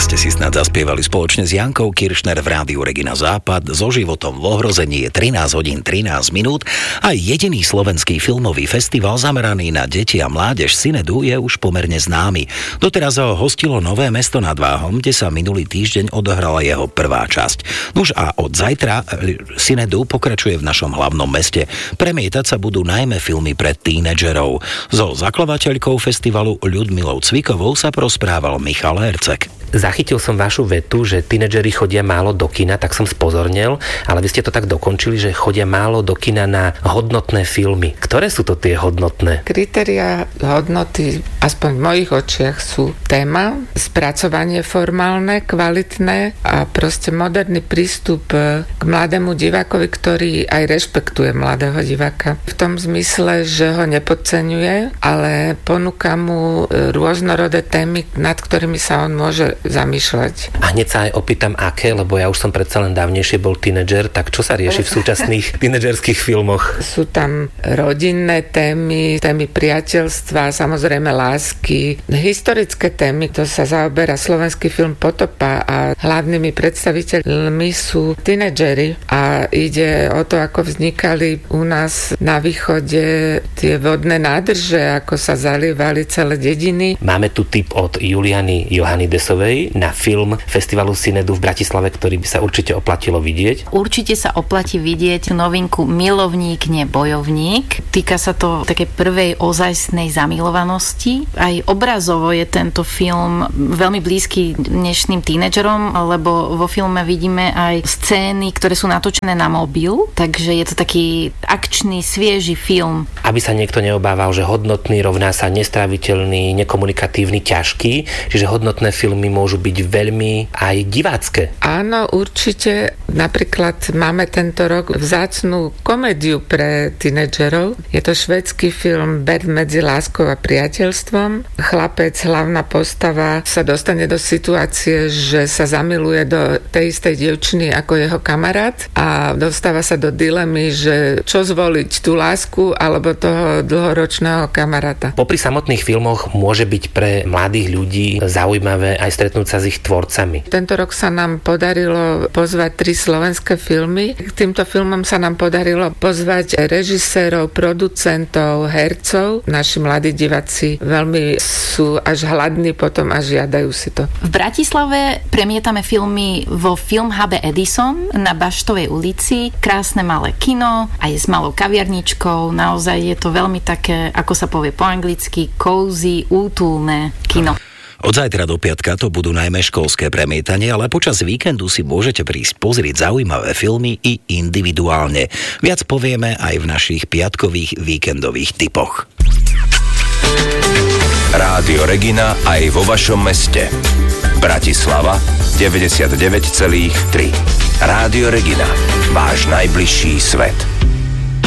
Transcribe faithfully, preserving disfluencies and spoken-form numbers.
ste si snad zaspievali spoločne s Jankou Kiršner v rádiu Regina Západ. So životom v ohrození je trinásť hodín trinásť minút a jediný slovenský filmový festival zameraný na deti a mládež Synedu je už pomerne známy. Doteraz ho hostilo Nové Mesto nad Váhom, kde sa minulý týždeň odohrala jeho prvá časť. Nuž a od zajtra Synedu pokračuje v našom hlavnom meste. Premietať sa budú najmä filmy pre tínedžerov. So zakladateľkou festivalu Ľudmilou Cvikovou sa prosprával Michal Herceg. Zachytil som vašu vetu, že tínedžeri chodia málo do kina, tak som spozornel, ale vy ste to tak dokončili, že chodia málo do kina na hodnotné filmy. Ktoré sú to tie hodnotné? Kritériá hodnoty, aspoň v mojich očiach, sú téma, spracovanie formálne, kvalitné a proste moderný prístup k mladému divákovi, ktorý aj rešpektuje mladého diváka. V tom zmysle, že ho nepodceňuje, ale ponúka mu rôznorodé témy, nad ktorými sa on môže zamýšľať. A hneď sa aj opýtam, aké, lebo ja už som predsa len dávnejšie bol tínedžer, tak čo sa rieši v súčasných tínedžerských filmoch? Sú tam rodinné témy, témy priateľstva, samozrejme lásky, historické témy, to sa zaoberá slovenský film Potopa a hlavnými predstaviteľmi sú tínedžeri a ide o to, ako vznikali u nás na východe tie vodné nádrže, ako sa zalievali celé dediny. Máme tu tip od Juliany Johannidesovej na film Festivalu Synedu v Bratislave, ktorý by sa určite oplatilo vidieť. Určite sa oplatí vidieť novinku Milovník, nie bojovník. Týka sa to také prvej ozajstnej zamilovanosti. Aj obrazovo je tento film veľmi blízky dnešným tínedžerom, lebo vo filme vidíme aj scény, ktoré sú natočené na mobil, takže je to taký akčný, svieži film. Aby sa niekto neobával, že hodnotný rovná sa nestráviteľný, nekomunikatívny, ťažký, čiže hodnotné filmy môžu byť veľmi aj divácké. Áno, určite. Napríklad máme tento rok vzácnu komédiu pre tínedžerov. Je to švédsky film Bed medzi láskou a priateľstvom. Chlapec, hlavná postava, sa dostane do situácie, že sa zamiluje do tej istej dievčiny ako jeho kamarát a dostáva sa do dilemy, že čo zvoliť, tú lásku alebo toho dlhoročného kamaráta. Popri samotných filmoch môže byť pre mladých ľudí zaujímavé aj stretnúť sa s ich tvorcami. Tento rok sa nám podarilo pozvať tri slovenské filmy. K týmto filmom sa nám podarilo pozvať režisérov, producentov, hercov. Naši mladí diváci veľmi sú až hladní potom a žiadajú si to. V Bratislave premietame filmy vo Film Hube Edison na Baštovej ulici. Krásne malé kino, aj s malou kaviarničkou. Naozaj je to veľmi také, ako sa povie po anglicky, cozy, útulné kino. Od zajtra do piatka to budú najmä školské premietanie, ale počas víkendu si môžete prísť pozrieť zaujímavé filmy i individuálne. Viac povieme aj v našich piatkových víkendových tipoch. Rádio Regina aj vo vašom meste. Bratislava deväťdesiatdeväť celá tri. Rádio Regina. Váš najbližší svet.